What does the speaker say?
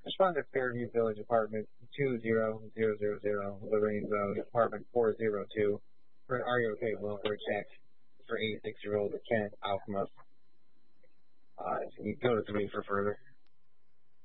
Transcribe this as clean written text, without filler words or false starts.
Respond to Fairview Village Apartment 20000, Lorraine Road, Apartment 402, for an REO welfare check for 86-year-old Kenneth Alkma. You can go to 3 for further.